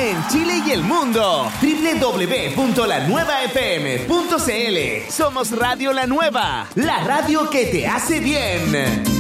en Chile y el mundo. www.lanuevafm.cl. Somos Radio La Nueva, la radio que te hace bien.